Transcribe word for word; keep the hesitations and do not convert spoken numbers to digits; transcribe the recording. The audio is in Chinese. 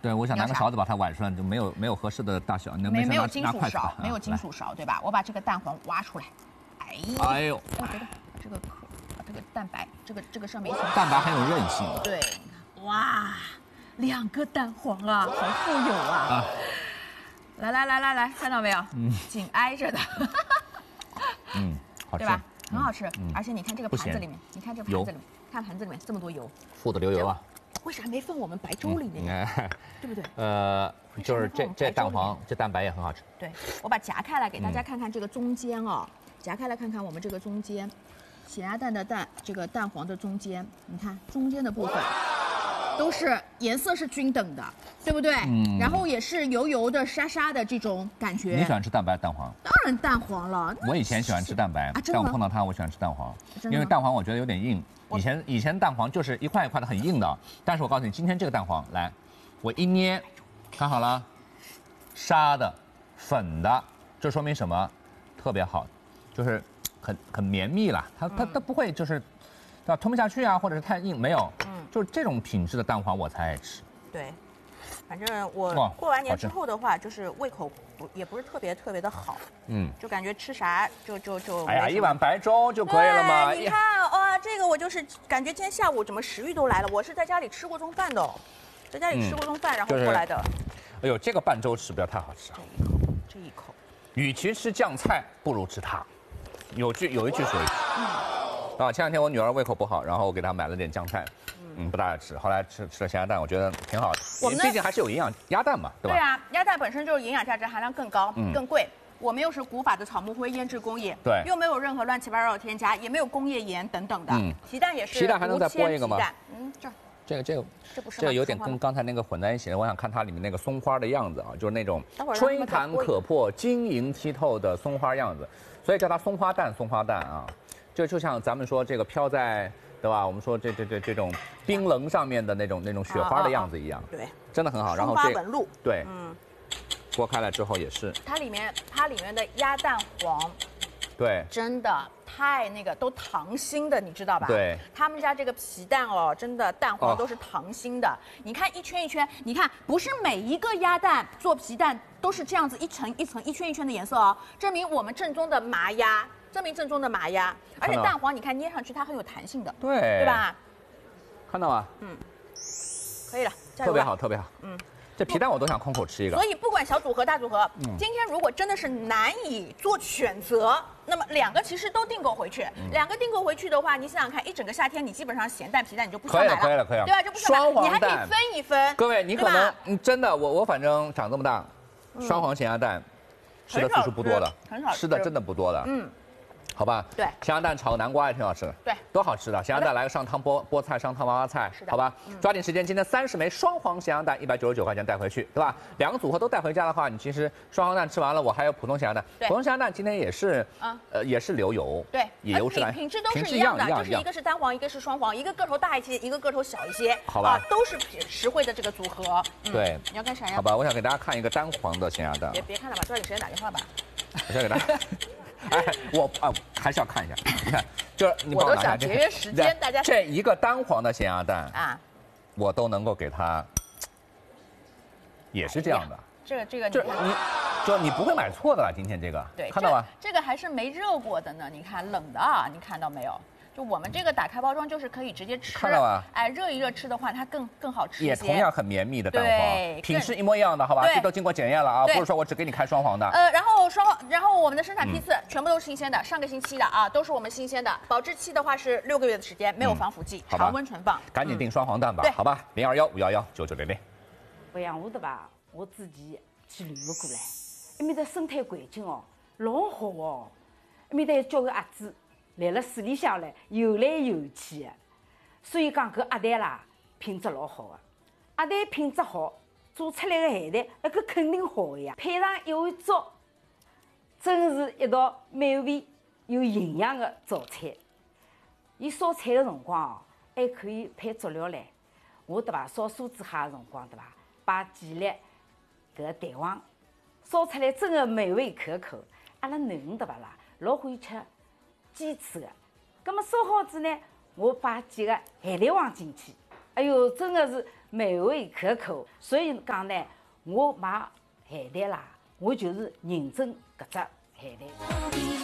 对，我想拿个勺子把它崴出来，就没有没有合适的大小，你没没有金属勺，没有金属勺，对吧？我把这个蛋黄挖出来，哎， 哎呦， 我觉得这个壳，这个蛋白，这个这个上面一层蛋白很有韧性。 对，哇，两个蛋黄啊，好富有啊！啊来来来来来，看到没有？嗯，紧挨着的。 嗯，好吃， 对吧？很好吃，而且你看这个盘子里面，你看这个盘子里面，看盘子里面这么多油， 富得流油啊！ 为啥没放我们白粥里面？对不对？ 呃，就是这这蛋黄，这蛋白也很好吃。 对，我把夹开来给大家看看这个中间哦，夹开来看看我们这个中间，咸鸭蛋的蛋，这个蛋黄的中间，你看中间的部分。都是颜色是均等的，对不对？嗯。然后也是油油的、沙沙的这种感觉。 你喜欢吃蛋白蛋黄？ 当然蛋黄了。 我以前喜欢吃蛋白， 啊、 但我碰到它，我喜欢吃蛋黄，因为蛋黄我觉得有点硬。以前以前蛋黄就是一块一块的很硬的，但是我告诉你，今天这个蛋黄来，我一捏，看好了，沙的、粉的，这说明什么？特别好，就是很很绵密了，它它它不会就是。对吧？吞不下去啊，或者是太硬，没有，嗯，就是这种品质的蛋黄我才爱吃。 对，反正我过完年之后的话，就是胃口不也不是特别特别的好，嗯，就感觉吃啥就就就。 哎呀，一碗白粥就可以了嘛。 你看，哇，这个我就是感觉今天下午怎么食欲都来了。我是在家里吃过中饭的，在家里吃过中饭，然后过来的。 哎呦，这个拌粥吃不要太好吃啊！ 这一口，这一口， 与其吃酱菜，不如吃它。有句有一句说一句。嗯。啊，前两天我女儿胃口不好，然后我给她买了点酱菜，嗯，不大爱吃。后来吃吃了咸鸭蛋，我觉得挺好的。我们毕竟还是有营养，鸭蛋嘛，对吧？ 对啊，鸭蛋本身就是营养价值含量更高、嗯、更贵。我们又是古法的草木灰腌制工艺， 对， 又没有任何乱七八糟的添加，也没有工业盐等等的。嗯，皮蛋也是。 皮蛋还能再剥一个吗？ 嗯，这儿。 这个这个这不是这个有点跟刚才那个混在一起了。我想看它里面那个松花的样子啊，就是那种吹弹可破、晶莹剔透的松花样子，所以叫它松花蛋，松花蛋啊。就就像咱们说这个飘在，对吧？我们说这这这这种冰棱上面的那种那种雪花的样子一样， 对， 真的很好。然后这纹路， 对，嗯，剥开来之后也是， 它里面它里面的鸭蛋黄， 对， 真的太那个都溏心的，你知道吧？ 对， 他们家这个皮蛋哦，真的蛋黄都是溏心的。你看一圈一圈，你看不是每一个鸭蛋做皮蛋都是这样子一层一层一圈一圈的颜色哦，证明我们正宗的麻鸭。证明正宗的麻鸭，而且蛋黄你看捏上去它很有弹性的， 对， 对吧？ 看到吗？ 嗯，可以了， 特别好，特别好。嗯，这皮蛋我都想空口吃一个。 所以不管小组合大组合，嗯，今天如果真的是难以做选择，那么两个其实都订购回去，嗯、两个订购回去的话，你想想看，一整个夏天你基本上咸蛋皮蛋你就不需要买了， 可以了，可以了， 对吧？就不需要买，你还可以分一分。 各位，你可能嗯真的，我我反正长这么大，双黄咸鸭蛋吃的次数不多的， 很少吃的真的不多的，嗯。好吧， 对， 咸鸭蛋炒个南瓜也挺好吃的， 对， 多好吃的！咸鸭蛋来个上汤菠菠菜，上汤娃娃菜， 是的， 好吧，嗯、抓紧时间，今天三十枚双黄咸鸭蛋，一百九十九块钱带回去，对吧？两个组合都带回家的话，你其实双黄蛋吃完了，我还有普通咸鸭蛋，普通咸鸭蛋今天也是，啊，呃，也是流油， 对， 也油脂来， 品质都是一样的，就是一个是单黄，一个是双黄，一个个头大一些，一个个头小一些， 好吧， 都是实惠的这个组合， 对， 你要干啥呀？ 好吧，我想给大家看一个单黄的咸鸭蛋， 别别看了吧，抓紧时间打电话吧， 我先给大家。哎，我啊还是要看一下，你看，就是你帮我拿一下，我都想节约时间，大家这一个单黄的咸鸭蛋啊， 我都能够给它，也是这样的。 这个这个， 就你，就你不会买错的了。今天这个， 对， 看到吗？ 这个还是没热过的呢，你看冷的啊，你看到没有？就我们这个打开包装就是可以直接吃， 看到吗？ 哎，热一热吃的话，它更更好吃一些。 也同样很绵密的蛋黄，品质一模一样的，好吧？这都经过检验了啊，不是说我只给你开双黄的。 呃，然后双，然后我们的生产批次全部都是新鲜的，上个星期的啊，都是我们新鲜的。保质期的话是六个月的时间，没有防腐剂，常温存放。 赶紧订双黄蛋吧，好吧？零二幺五幺幺九九零零。 不像我的吧，我自己去旅游过来，埃面的生态环境哦，老好哦，埃面的叫个鸭子。来了水里向来游来游去的，所以讲搿鸭蛋啦品质老好的。鸭蛋品质好，做出来的咸蛋那搿肯定好的呀。配上一碗粥，真是一道美味有营养的早餐。伊烧菜的辰光哦，还可以配佐料唻。我对伐？烧酥子蟹的辰光对伐？摆几粒搿蛋黄，烧出来真的美味可口。阿拉囡恩对伐啦？老欢喜吃。鸡翅的，葛么烧好子呢，我摆几个咸蛋黄进去，哎呦，真的是美味可口。所以讲呢，我买海带啦，我就是认证搿只海带。